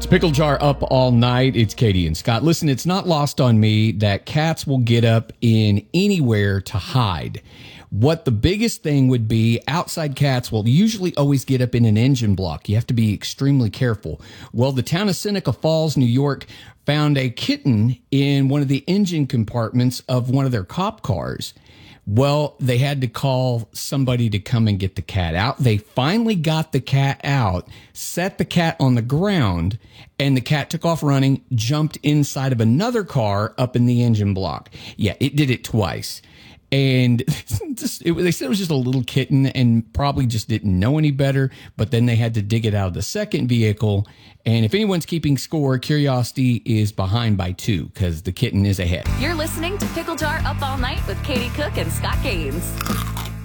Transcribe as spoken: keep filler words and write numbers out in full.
Pickle Jar up all night. It's Katie and Scott. Listen, it's not lost on me that cats will get up in anywhere to hide. What the biggest thing would be, outside cats will usually always get up in an engine block. You have to be extremely careful. Well, the town of Seneca Falls, New York, found a kitten in one of the engine compartments of one of their cop cars. Well, they had to call somebody to come and get the cat out. They finally got the cat out, set the cat on the ground, and the cat took off running, jumped inside of another car up in the engine block. Yeah, it did it twice. And just, it, they said it was just a little kitten and probably just didn't know any better. But then they had to dig it out of the second vehicle. And if anyone's keeping score, Curiosity is behind by two because the kitten is ahead. You're listening to Pickle Jar Up All Night with Katie Cook and Scott Gaines.